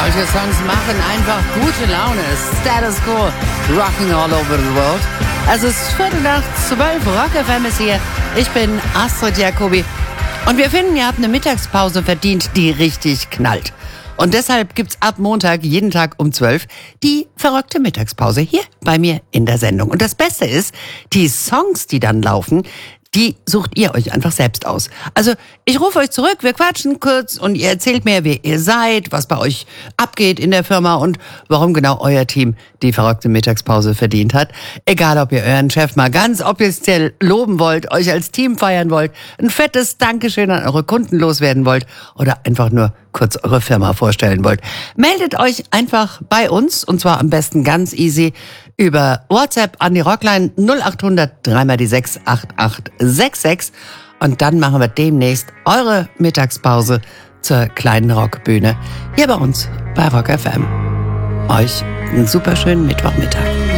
Solche Songs machen einfach gute Laune. Status Quo, rocking all over the world. Es ist 11:45, Rock FM ist hier. Ich bin Astrid Jacobi. Und wir finden, ihr habt eine Mittagspause verdient, die richtig knallt. Und deshalb gibt's ab Montag jeden Tag um 12 die verrückte Mittagspause hier bei mir in der Sendung. Und das Beste ist, die Songs, die dann laufen, die sucht ihr euch einfach selbst aus. Also ich rufe euch zurück, wir quatschen kurz und ihr erzählt mir, wer ihr seid, was bei euch abgeht in der Firma und warum genau euer Team die verrückte Mittagspause verdient hat. Egal, ob ihr euren Chef mal ganz offiziell loben wollt, euch als Team feiern wollt, ein fettes Dankeschön an eure Kunden loswerden wollt oder einfach nur kurz eure Firma vorstellen wollt. Meldet euch einfach bei uns und zwar am besten ganz easy über WhatsApp an die Rockline 0800 3 die 6 8866 und dann machen wir demnächst eure Mittagspause zur kleinen Rockbühne hier bei uns bei Rock FM. Euch einen super schönen Mittwochmittag.